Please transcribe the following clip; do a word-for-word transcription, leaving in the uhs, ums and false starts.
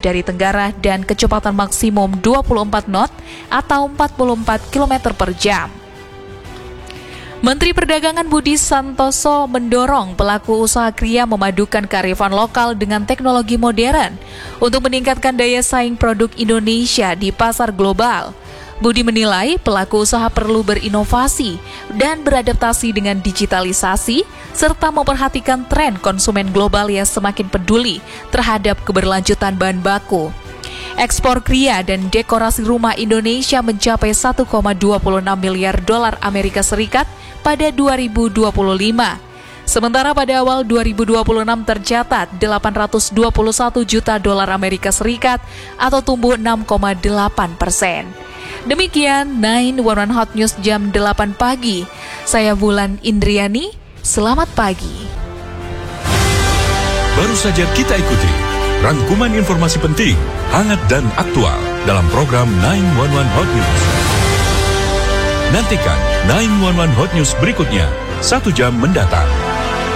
dari tenggara dan kecepatan maksimum dua puluh empat knot atau empat puluh empat kilometer per jam. Menteri Perdagangan Budi Santoso mendorong pelaku usaha kria memadukan kearifan lokal dengan teknologi modern untuk meningkatkan daya saing produk Indonesia di pasar global. Budi menilai pelaku usaha perlu berinovasi dan beradaptasi dengan digitalisasi serta memperhatikan tren konsumen global yang semakin peduli terhadap keberlanjutan bahan baku. Ekspor kria dan dekorasi rumah Indonesia mencapai satu koma dua enam miliar dolar Amerika Serikat pada dua ribu dua puluh lima. Sementara pada awal dua ribu dua puluh enam tercatat delapan ratus dua puluh satu juta dolar Amerika Serikat atau tumbuh enam koma delapan persen. Demikian sembilan satu satu Hot News jam delapan pagi. Saya Wulan Indriani, selamat pagi. Baru saja kita ikuti rangkuman informasi penting, hangat dan aktual dalam program sembilan satu satu Hot News. Nantikan sembilan satu satu Hot News berikutnya, satu jam mendatang.